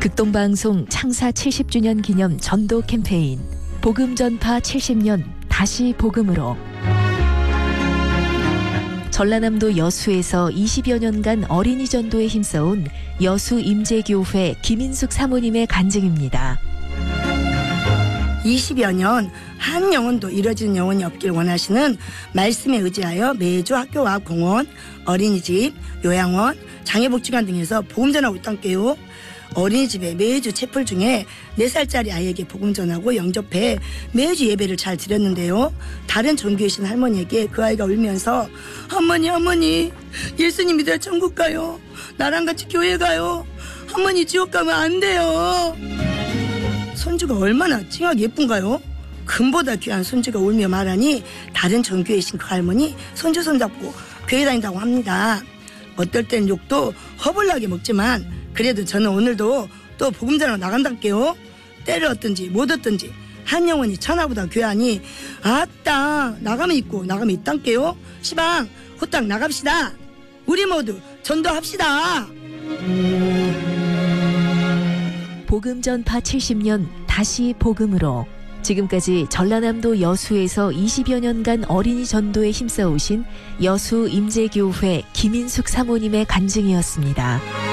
극동방송 창사 70주년 기념 전도 캠페인 복음 전파 70년 다시 복음으로. 전라남도 여수에서 20여 년간 어린이 전도에 힘써온 여수 임재교회 김인숙 사모님의 간증입니다. 20여 년 한 영혼도 이뤄지는 영혼이 없길 원하시는 말씀에 의지하여 매주 학교와 앞 공원, 어린이집, 요양원, 장애복지관 등에서 복음 전하고 있단께요. 어린이집에 매주 채플 중에 4살짜리 아이에게 복음 전하고 영접해 매주 예배를 잘 드렸는데요. 다른 종교이신 할머니에게 그 아이가 울면서 할머니 예수님 믿어야 천국 가요. 나랑 같이 교회 가요. 할머니 지옥 가면 안 돼요. 손주가 얼마나 찡하게 예쁜가요? 금보다 귀한 손주가 울며 말하니 다른 종교이신 그 할머니 손주 손잡고 교회 다닌다고 합니다. 어떨 땐 욕도 허벌나게 먹지만 그래도 저는 오늘도 또 복음 전하러 나간달게요. 때를 얻든지 못 얻든지 한 영혼이 천하보다 귀하니 아따 나가면 있고 나가면 있단게요. 시방 호딱 나갑시다. 우리 모두 전도합시다. 복음 전파 70년 다시 복음으로. 지금까지 전라남도 여수에서 20여 년간 어린이 전도에 힘써오신 여수 임재교회 김인숙 사모님의 간증이었습니다.